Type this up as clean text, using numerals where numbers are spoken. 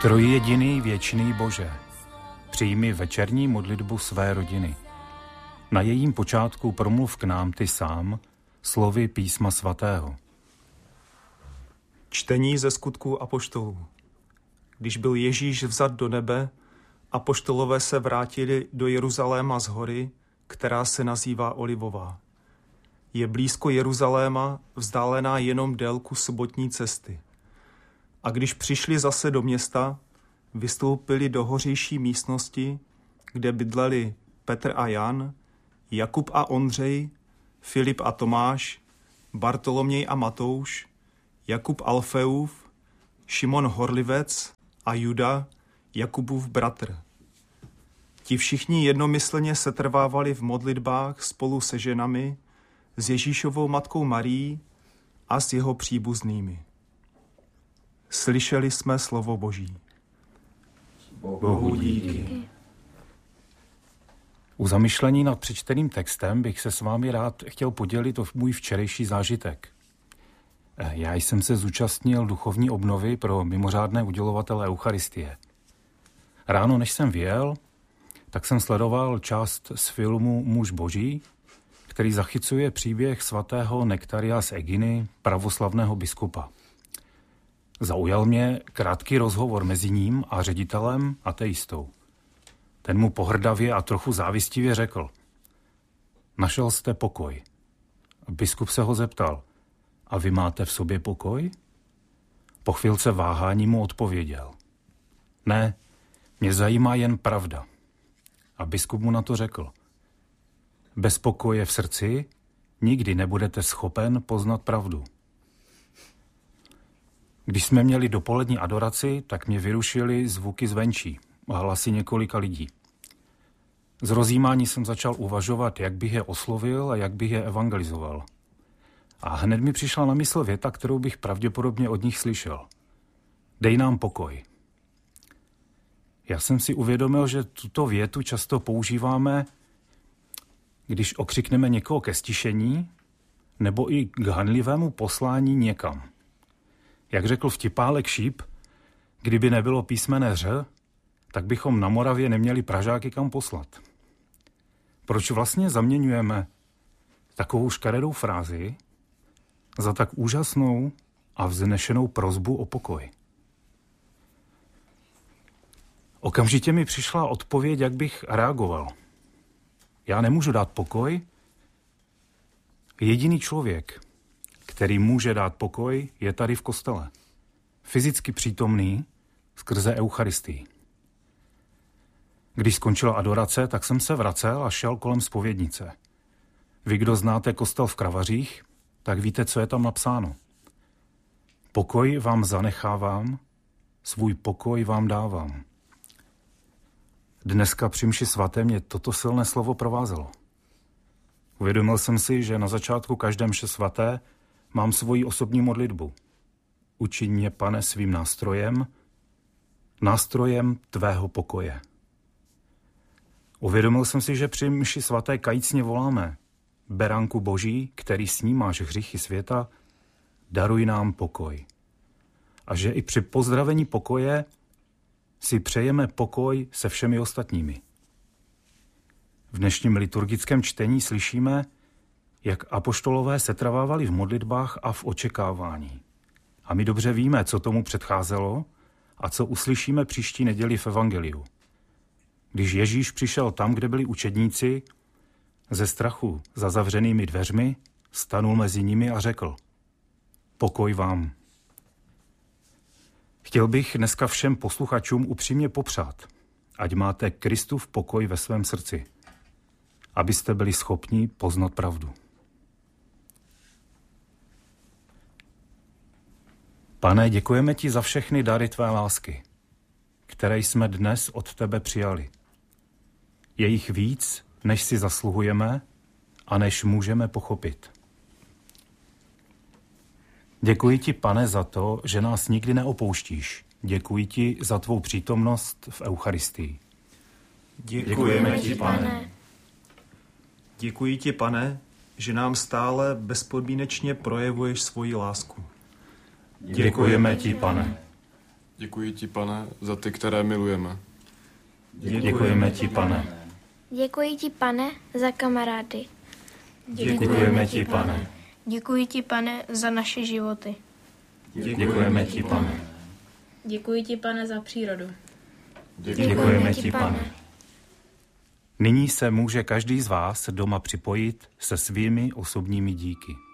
Trojjediný věčný Bože, přijmi večerní modlitbu své rodiny. Na jejím počátku promluv k nám ty sám, slovy písma svatého. Čtení ze Skutků apoštolů. Když byl Ježíš vzat do nebe, apoštolové se vrátili do Jeruzaléma z hory, která se nazývá Olivová. Je blízko Jeruzaléma, vzdálená jenom délku sobotní cesty. A když přišli zase do města, vystoupili do hořejší místnosti, kde bydleli Petr a Jan, Jakub a Ondřej, Filip a Tomáš, Bartoloměj a Matouš, Jakub Alfeův, Šimon Horlivec a Juda, Jakubův bratr. Ti všichni jednomyslně setrvávali v modlitbách spolu se ženami, s Ježíšovou matkou Marií a s jeho příbuznými. Slyšeli jsme slovo Boží. Bohu díky. U zamyšlení nad přečteným textem bych se s vámi rád chtěl podělit o můj včerejší zážitek. Já jsem se zúčastnil duchovní obnovy pro mimořádné udělovatele Eucharistie. Ráno, než jsem vyjel, tak jsem sledoval část z filmu Muž Boží, který zachycuje příběh svatého Nektaria z Eginy, pravoslavného biskupa. Zaujal mě krátký rozhovor mezi ním a ředitelem ateistou. Ten mu pohrdavě a trochu závistivě řekl: našel jste pokoj. Biskup se ho zeptal: a vy máte v sobě pokoj? Po chvilce váhání mu odpověděl: ne, mě zajímá jen pravda. A biskup mu na to řekl: bez pokoje v srdci nikdy nebudete schopen poznat pravdu. Když jsme měli dopolední adoraci, tak mě vyrušily zvuky zvenčí a hlasy několika lidí. Z rozjímání jsem začal uvažovat, jak bych je oslovil a jak bych je evangelizoval. A hned mi přišla na mysl věta, kterou bych pravděpodobně od nich slyšel: dej nám pokoj. Já jsem si uvědomil, že tuto větu často používáme, když okřikneme někoho ke stišení nebo i k hanlivému poslání někam. Jak řekl vtipálek Šíp, kdyby nebylo písmene Ř, tak bychom na Moravě neměli Pražáky kam poslat. Proč vlastně zaměňujeme takovou škaredou frázi za tak úžasnou a vznešenou prosbu o pokoj? Okamžitě mi přišla odpověď, jak bych reagoval. Já nemůžu dát pokoj. Jediný člověk, který může dát pokoj, je tady v kostele. Fyzicky přítomný skrze Eucharistii. Když skončila adorace, tak jsem se vracel a šel kolem zpovědnice. Vy, kdo znáte kostel v Kravařích, tak víte, co je tam napsáno. Pokoj vám zanechávám, svůj pokoj vám dávám. Dneska při mši svaté mě toto silné slovo provázelo. Uvědomil jsem si, že na začátku každé mše svaté mám svoji osobní modlitbu. Učiň mě, Pane, svým nástrojem tvého pokoje. Uvědomil jsem si, že při mši svaté kajícně voláme: Beránku Boží, který snímáš hříchy světa, daruj nám pokoj. A že i při pozdravení pokoje si přejeme pokoj se všemi ostatními. V dnešním liturgickém čtení slyšíme, jak apoštolové setrvávali v modlitbách a v očekávání. A my dobře víme, co tomu předcházelo a co uslyšíme příští neděli v evangeliu. Když Ježíš přišel tam, kde byli učedníci, ze strachu za zavřenými dveřmi stanul mezi nimi a řekl: pokoj vám. Chtěl bych dneska všem posluchačům upřímně popřát, ať máte Kristův pokoj ve svém srdci, abyste byli schopni poznat pravdu. Pane, děkujeme ti za všechny dary tvé lásky, které jsme dnes od tebe přijali. Je jich víc, než si zasluhujeme a než můžeme pochopit. Děkuji ti, Pane, za to, že nás nikdy neopouštíš. Děkuji ti za tvou přítomnost v Eucharistii. Děkujeme ti, Pane. Děkuji ti, Pane, že nám stále bezpodmínečně projevuješ svoji lásku. Děkujeme ti, Pane. Děkuji ti, Pane, za ty, které milujeme. Děkujeme ti, Pane. Děkuji ti, Pane, za kamarády. Děkujeme ti, Pane. Děkuji ti, Pane, za naše životy. Děkujeme ti, Pane. Děkuji ti, Pane, za přírodu. Děkujeme ti, Pane. Nyní se může každý z vás doma připojit se svými osobními díky.